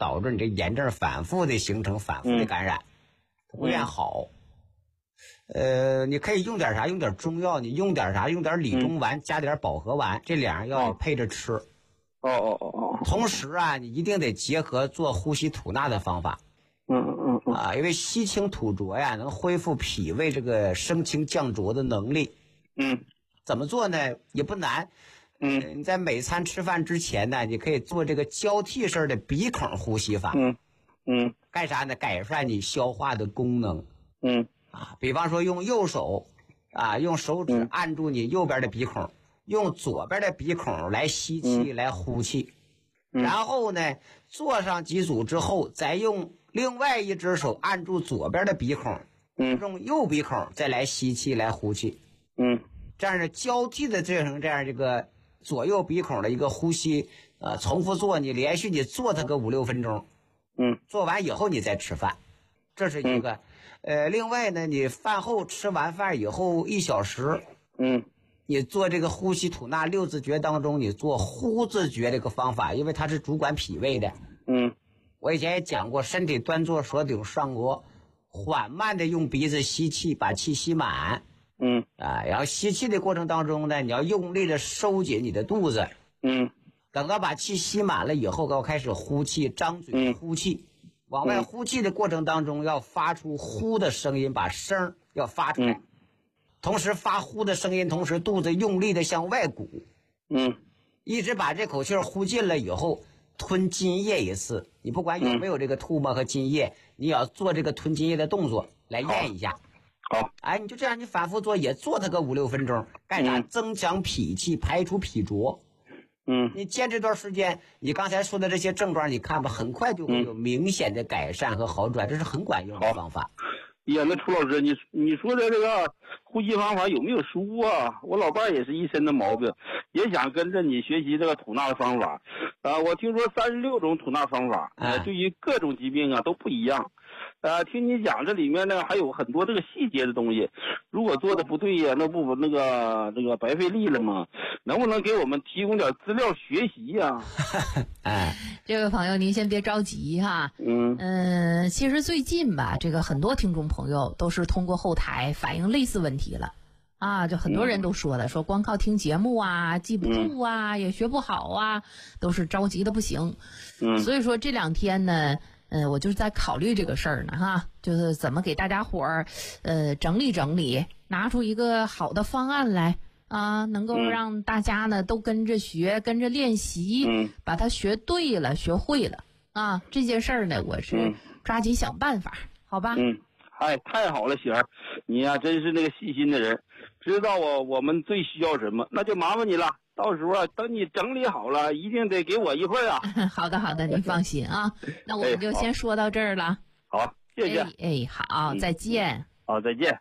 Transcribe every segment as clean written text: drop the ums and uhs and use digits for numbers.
导致你这炎症反复的形成，反复的感染，它不愿好。你可以用点啥？用点中药，你用点啥？用点理中丸，加点保和丸，这两样药配着吃。同时啊，你一定得结合做呼吸吐纳的方法。因为吸清吐浊呀，能恢复脾胃这个升清降浊的能力。怎么做呢？也不难。你在每餐吃饭之前呢，你可以做这个交替式的鼻孔呼吸法。干啥呢？改善你消化的功能。比方说用右手用手指按住你右边的鼻孔，用左边的鼻孔来吸气，来呼气。然后呢，做上几组之后，再用另外一只手按住左边的鼻孔，用右鼻孔再来吸气，来呼气。这样的交替的这个左右鼻孔的一个呼吸，重复做，你连续你做它个5-6分钟。做完以后你再吃饭，这是一个。另外呢，你饭后吃完饭以后1小时，你做这个呼吸吐纳6字诀当中，你做呼字诀这个方法，因为它是主管脾胃的。我以前也讲过，身体端坐，舌顶上腭，缓慢的用鼻子吸气，把气吸满。然后吸气的过程当中呢，你要用力的收紧你的肚子。等到把气吸满了以后，要开始呼气，张嘴呼气。往外呼气的过程当中，要发出呼的声音，把声要发出来。同时发呼的声音，同时肚子用力的向外鼓。一直把这口气呼尽了以后，吞津液一次。你不管有没有这个吐沫和津液，你要做这个吞津液的动作来验一下。你就这样，你反复做，也做它个5-6分钟，干啥？增强脾气，排除脾浊。你坚持段时间，你刚才说的这些症状，你看吧，很快就会有明显的改善和好转，这是很管用的方法。 那楚老师，你说的这个呼吸方法有没有书啊？我老伴也是一身的毛病，也想跟着你学习这个吐纳的方法。我听说36种吐纳方法，对于各种疾病都不一样。听你讲，这里面呢还有很多这个细节的东西，如果做的不对呀，那不那个白费力了吗？能不能给我们提供点资料学习呀？ 这位朋友您先别着急哈。其实最近吧，这个很多听众朋友都是通过后台反映类似问题了就很多人都说了，说光靠听节目记不住也学不好都是着急的不行。所以说这2天呢，我就是在考虑这个事儿呢就是怎么给大家伙儿整理整理，拿出一个好的方案来能够让大家呢都跟着学，跟着练习，把它学对了，学会了这件事儿呢，我是抓紧想办法，好吧？ 太好了，喜儿，你呀真是那个细心的人，知道我们最需要什么，那就麻烦你了。到时候等你整理好了，一定得给我一份好的，您放心那我们就先说到这儿了。 好，谢谢。 好，再见。 好，再见。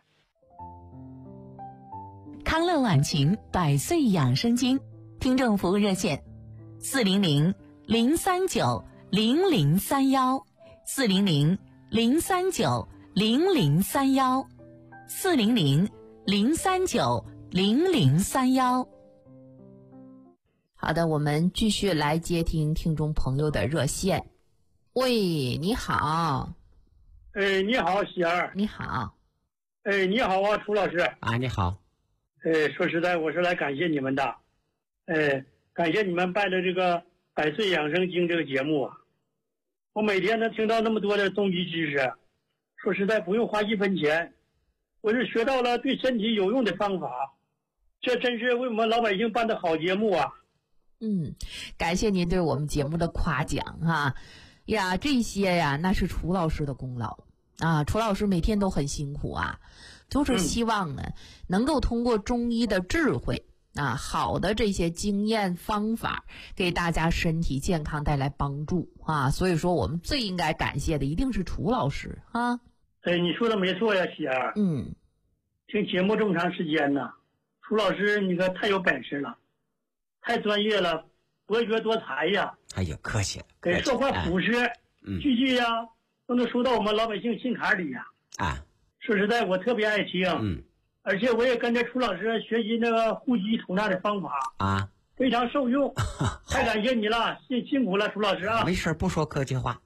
康乐晚晴100岁养生经听众服务热线400-039-0031，400-039-0031。 好的，我们继续来接听听众朋友的热线。喂，你好。 你好，喜儿。 你好。 你好楚老师。 你好。 说实在，我是来感谢你们的。感谢你们办的这个100岁养生经这个节目我每天能听到那么多的中医知识，说实在不用花1分钱，我是学到了对身体有用的方法，这真是为我们老百姓办的好节目感谢您对我们节目的夸奖这些那是楚老师的功劳楚老师每天都很辛苦就是希望呢能够通过中医的智慧好的这些经验方法给大家身体健康带来帮助所以说我们最应该感谢的一定是楚老师你说的没错呀，喜儿。听节目这么长时间呢，楚老师你可太有本事了，太专业了，博学多才呀。 客气了。 说话朴实，句句都能说到我们老百姓心坎里说实在，我特别爱听。而且我也跟着楚老师学习那个呼吸吐纳的方法非常受用。太感谢你了，辛苦了，楚老师没事，不说客气话。